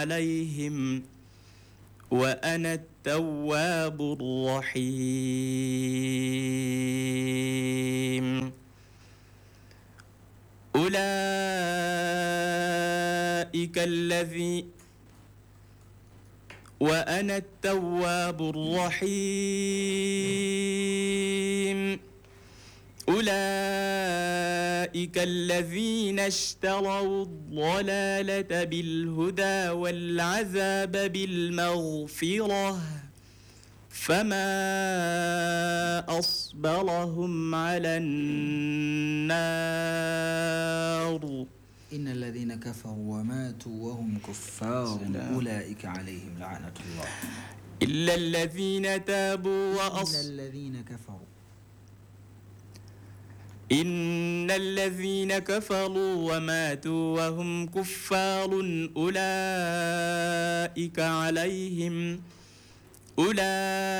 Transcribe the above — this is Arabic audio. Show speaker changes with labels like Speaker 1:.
Speaker 1: عليهم وأنا التواب الرحيم أولئك الذين وأنا التواب الرحيم أولئك الذين اشتروا الضلالة بالهدى والعذاب بالمغفرة فما أصبرهم على النار
Speaker 2: إن الذين كفروا وماتوا وهم كفار أولئك عليهم لعنة الله
Speaker 1: إلا الذين تابوا إن الذين كفروا وماتوا وهم كفار أولئك عليهم